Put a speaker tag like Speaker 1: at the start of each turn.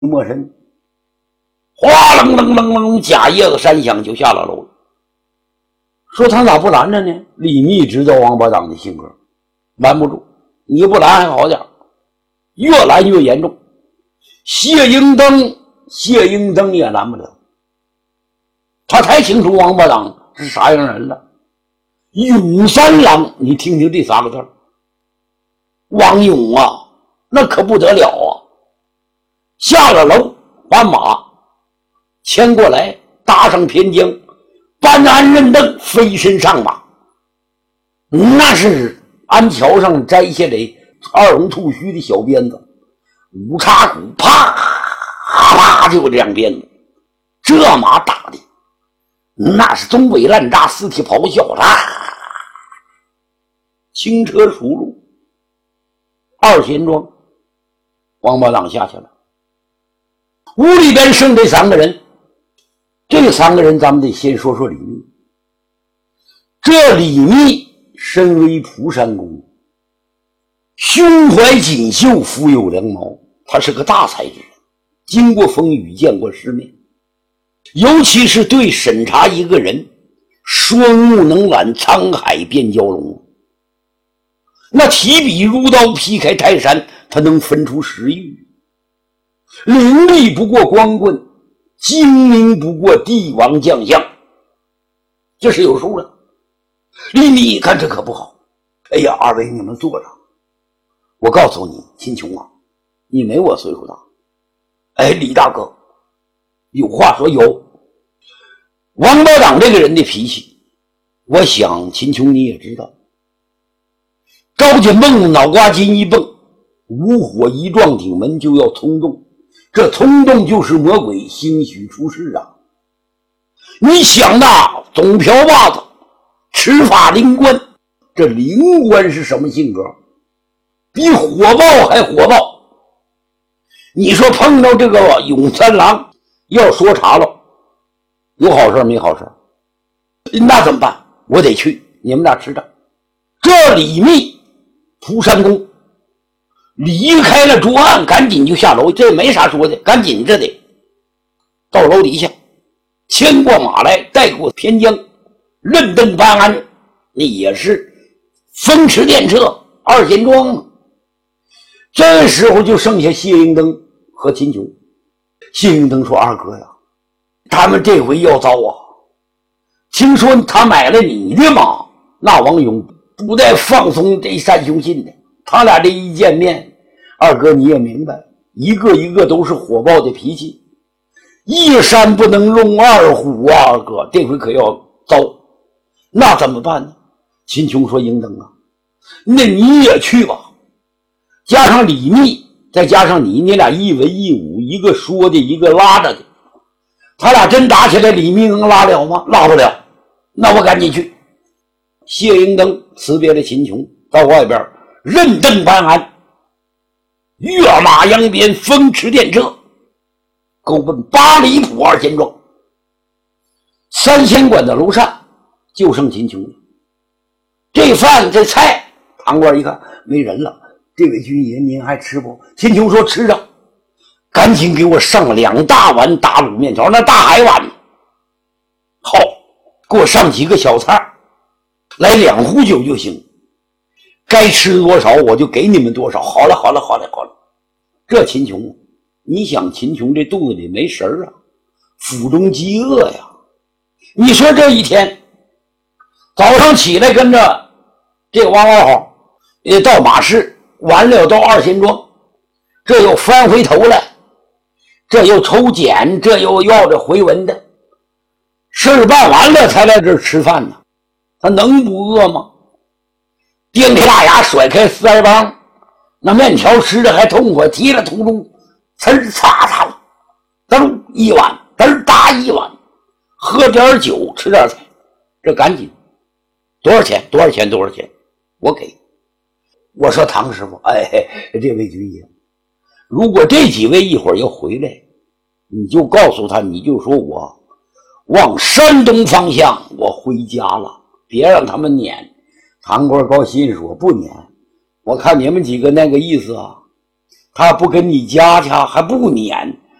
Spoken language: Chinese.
Speaker 1: 没身，哗楞楞楞楞，假叶子山响就下了楼了。说他咋不拦着呢？李密知道王八党的性格，拦不住，你不拦还好点，越拦越严重。谢英登也拦不了，他太清楚王八党是啥样人了。勇三郎，你听听这3个字，王勇啊，那可不得了啊！下了楼，把马牵过来，搭上偏将，搬鞍认镫，飞身上马。那是鞍桥上摘下来2龙吐须的小鞭子，5叉鼓，啪啪就2鞭子。这马打的那是东北烂渣，四蹄咆哮啦！轻车熟路，2贤庄，王八党下去了。屋里边剩这3个人，这3个人咱们得先说说李密。这李密身为蒲山公，胸怀锦绣，腹有良谋，他是个大才之人，经过风雨，见过世面。尤其是对审查一个人，双目能览沧海变蛟龙，那提笔如刀劈开泰山，他能分出时域。凌厉不过光棍，精明不过帝王将相，这是有数的。李密一看这可不好，哎呀，2位你们坐着，我告诉你，秦琼啊，你没我岁数大。哎，李大哥有话说。有王八党这个人的脾气，我想秦琼你也知道，高家蹦脑瓜筋一蹦，无火一撞顶门就要冲动，这冲动就是魔鬼，兴许出世啊！你想那总瓢把子持法灵官，这灵官是什么性格？比火爆还火爆。你说碰到这个勇三郎要说查了，有好事没好事，那怎么办？我得去，你们俩吃着。这李密蒲山公离开了桌案，赶紧就下楼，这没啥说的，赶紧这得到楼底下，牵过马来，带过偏将，认镫搬鞍，那也是风驰电掣，2贤庄。这时候就剩下谢英登和秦琼。谢英登说：“二哥呀，他们这回要遭啊！听说他买了你的马，那王勇不带放松这3兄信的。他俩这一见面，二哥你也明白，一个一个都是火爆的脾气，一山不能容2虎啊！二哥，这回可要遭，那怎么办呢？”秦琼说：“英登啊，那你也去吧。加上李密，再加上你俩一文一武，一个说的，一个拉着的，他俩真打起来，李密能拉了吗？拉不了。那我赶紧去。”谢英登辞别了秦琼，到外边认镫搬鞍，跃马扬鞭，风驰电掣，狗奔8里铺2贤庄。3贤馆的楼上就剩秦琼了。这饭这菜，堂官一看没人了，这位军爷您还吃不？秦琼说：“吃着。”赶紧给我上2大碗打卤面条，那大海碗。好，给我上几个小菜，来2壶酒就行，该吃多少我就给你们多少。好了。这秦琼，你想秦琼这肚子里没食儿啊，腹中饥饿呀。你说这一天早上起来跟着这个王老好到马市，完了到2贤庄，这又翻回头来，这又抽检，这又要着回文的，事办完了才来这儿吃饭呢，他能不饿吗？颠开大牙，甩开腮帮，那面条吃着还痛快，提了途中呲擦擦，噔一碗，噔打一碗，喝点酒，吃点菜，这赶紧多少钱？我给。我说：“唐师傅，这位军爷，如果这几位一会儿要回来，你就告诉他，你就说我往山东方向我回家了，别让他们撵。”唐官高兴说：“不撵，我看你们几个那个意思啊，他不跟你家去还不撵，